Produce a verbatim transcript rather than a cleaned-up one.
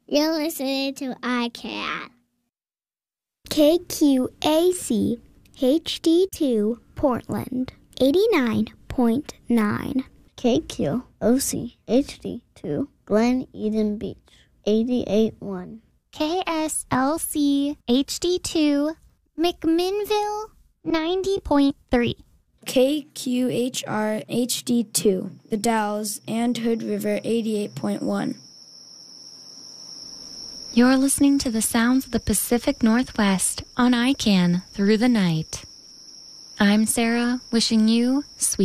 You're listening to iCat. K Q A C H D two Portland, eighty-nine point nine. K Q O C H D two Glen Eden Beach, eighty-eight point one. K S L C H D two McMinnville, ninety point three. K Q H R H D two The Dalles and Hood River, eighty-eight point one. You're listening to the sounds of the Pacific Northwest on I C A N Through the Night. I'm Sarah, wishing you sweet